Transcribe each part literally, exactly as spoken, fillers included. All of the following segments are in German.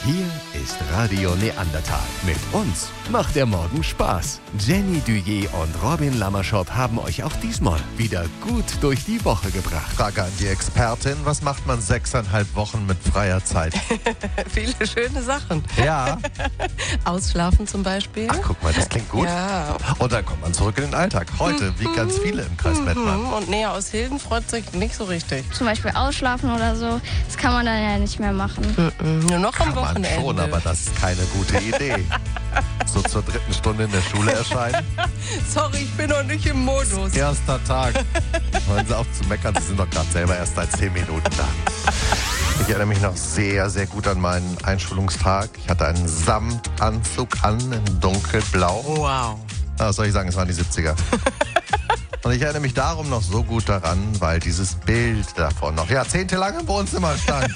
Hier ist Radio Neandertal. Mit uns macht der Morgen Spaß. Jenny Duyer und Robin Lammerschott haben euch auch diesmal wieder gut durch die Woche gebracht. Frage an die Expertin, was macht man sechseinhalb Wochen mit freier Zeit? Viele schöne Sachen. Ja. Ausschlafen zum Beispiel. Ach, guck mal, das klingt gut. Ja. Und dann kommt man zurück in den Alltag. Heute, wie ganz viele im Kreis Mettmann. Und Näher aus Hilden freut sich nicht so richtig. Zum Beispiel ausschlafen oder so, das kann man dann ja nicht mehr machen. Nur noch am Kann man Wochenende. schon, aber das ist keine gute Idee. So zur dritten Stunde in der Schule erscheinen. Sorry, ich bin noch nicht im Modus. Erster Tag. Hören Sie auf zu meckern, Sie sind doch gerade selber erst seit zehn Minuten da. Ich erinnere mich noch sehr, sehr gut an meinen Einschulungstag. Ich hatte einen Samtanzug an, in dunkelblau. Wow. Ah, was soll ich sagen, es waren die siebziger. Und ich erinnere mich darum noch so gut daran, weil dieses Bild davon noch jahrzehntelang im Wohnzimmer stand.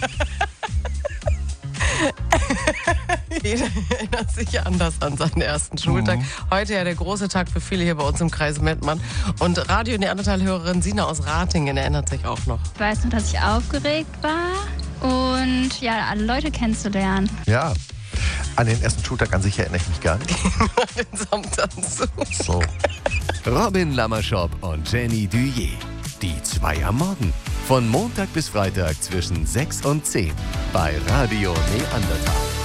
Jeder erinnert sich anders an seinen ersten Schultag. Mhm. Heute ja der große Tag für viele hier bei uns im Kreis Mettmann. Und Radio Neandertal-Hörerin Sina aus Ratingen erinnert sich auch noch. Ich weiß nur, dass ich aufgeregt war und ja, alle Leute kennenzulernen. Ja, an den ersten Schultag an sich erinnere ich mich gar nicht. Den Samtanzug. So. Robin Lammerschott und Jenny Duyer. Die zwei am Morgen. Von Montag bis Freitag zwischen sechs und zehn bei Radio Neandertal.